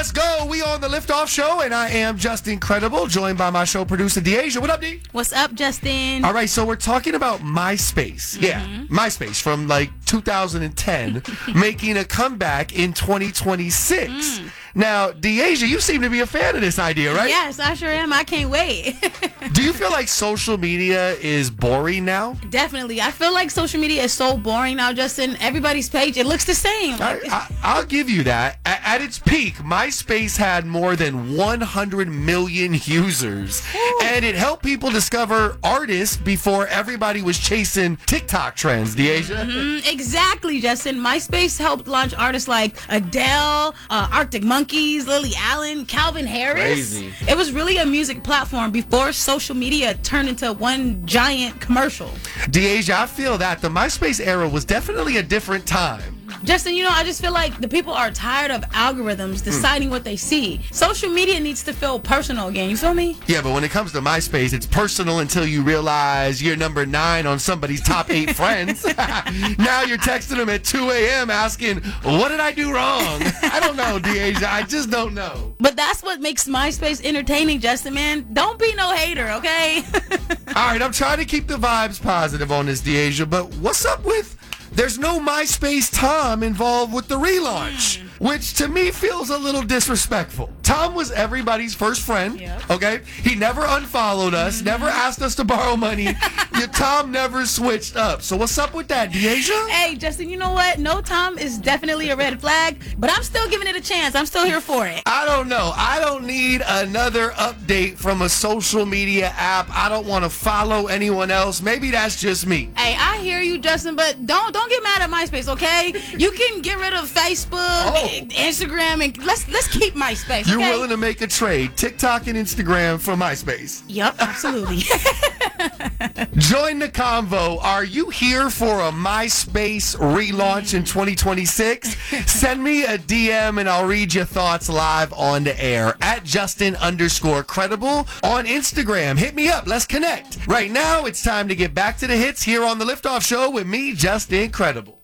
Let's go. We on the Liftoff Show, and I am Justin Credible, joined by my show producer, Deasia. What up, D? What's up, Justin? All right, so we're talking about MySpace. Yeah, MySpace from like 2010, making a comeback in 2026. Now, Deasia, you seem to be a fan of this idea, right? Yes, I sure am. I can't wait. Do you feel like social media is boring now? Definitely. I feel like social media is so boring now, Justin. Everybody's page, it looks the same. I'll give you that. At its peak, MySpace had more than 100 million users. Ooh. And it helped people discover artists before everybody was chasing TikTok trends, Deasia. Exactly, Justin. MySpace helped launch artists like Adele, Arctic Monkeys, Lily Allen, Calvin Harris. Crazy. It was really a music platform before social media turned into one giant commercial. Deasia, I feel that the MySpace era was definitely a different time. Justin, I just feel like the people are tired of algorithms deciding what they see. Social media needs to feel personal again. You feel me? Yeah, but when it comes to MySpace, it's personal until you realize you're number 9 on somebody's top 8 friends. Now you're texting them at 2 a.m. asking, what did I do wrong? I don't know, Deasia. I just don't know. But that's what makes MySpace entertaining, Justin, man. Don't be no hater, okay? All right, I'm trying to keep the vibes positive on this, Deasia, but what's up with there's no MySpace Tom involved with the relaunch, which to me feels a little disrespectful. Tom was everybody's first friend, okay? He never unfollowed us, never asked us to borrow money. Tom never switched up. So what's up with that, Deasia? Hey, Justin, you know what? No Tom is definitely a red flag, but I'm still giving it a chance. I'm still here for it. I don't know. I don't need another update from a social media app. I don't want to follow anyone else. Maybe that's just me. Hey, I hear you, Justin, but don't get mad at MySpace, okay? You can get rid of Facebook, Instagram, and let's keep MySpace. Okay? You're willing to make a trade, TikTok and Instagram for MySpace? Yep, absolutely. Join the convo. Are you here for a MySpace relaunch in 2026? Send me a DM and I'll read your thoughts live on the air at Justin_Credible on Instagram. Hit me up. Let's connect. Right now, it's time to get back to the hits here on the Liftoff Show with me, Justin Credible.